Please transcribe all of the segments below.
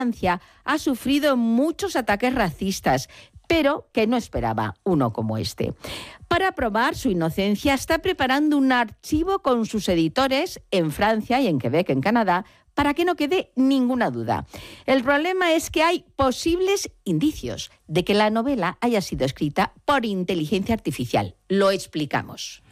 Francia ha sufrido muchos ataques racistas, pero que no esperaba uno como este. Para probar su inocencia, está preparando un archivo con sus editores en Francia y en Quebec, en Canadá, para que no quede ninguna duda. El problema es que hay posibles indicios de que la novela haya sido escrita por inteligencia artificial. Lo explicamos.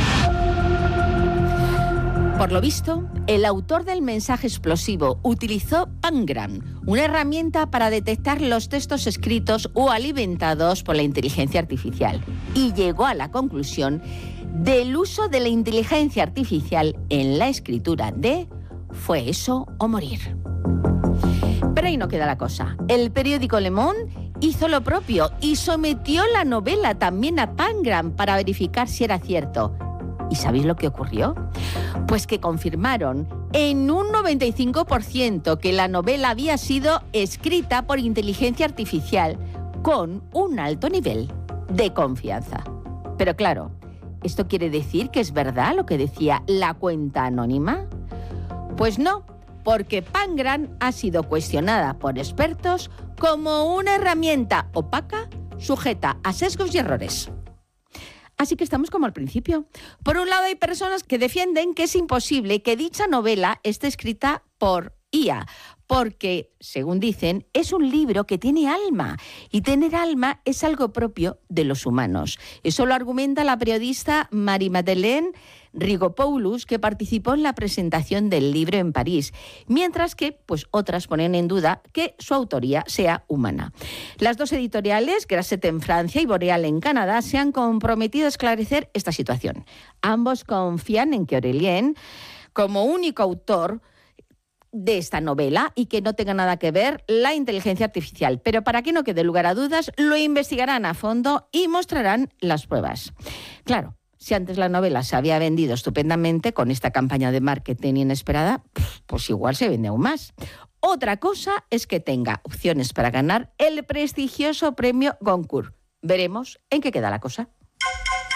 Por lo visto, el autor del mensaje explosivo utilizó Pangram, una herramienta para detectar los textos escritos o alimentados por la inteligencia artificial, y llegó a la conclusión del uso de la inteligencia artificial en la escritura de Fue eso o morir. Pero ahí no queda la cosa. El periódico Le Monde hizo lo propio y sometió la novela también a Pangram para verificar si era cierto. ¿Y sabéis lo que ocurrió? Pues que confirmaron en un 95% que la novela había sido escrita por inteligencia artificial con un alto nivel de confianza. Pero claro, ¿esto quiere decir que es verdad lo que decía la cuenta anónima? Pues no, porque Pangram ha sido cuestionada por expertos como una herramienta opaca sujeta a sesgos y errores. Así que estamos como al principio. Por un lado, hay personas que defienden que es imposible que dicha novela esté escrita por IA, porque, según dicen, es un libro que tiene alma, y tener alma es algo propio de los humanos. Eso lo argumenta la periodista Marie-Madeleine Rigopoulos, que participó en la presentación del libro en París, mientras que pues, otras ponen en duda que su autoría sea humana. Las dos editoriales, Grasset en Francia y Boreal en Canadá, se han comprometido a esclarecer esta situación. Ambos confían en que Aurélien, como único autor de esta novela, y que no tenga nada que ver la inteligencia artificial. Pero para que no quede lugar a dudas, lo investigarán a fondo y mostrarán las pruebas. Claro, si antes la novela se había vendido estupendamente con esta campaña de marketing inesperada, pues igual se vende aún más. Otra cosa es que tenga opciones para ganar el prestigioso premio Goncourt. Veremos en qué queda la cosa.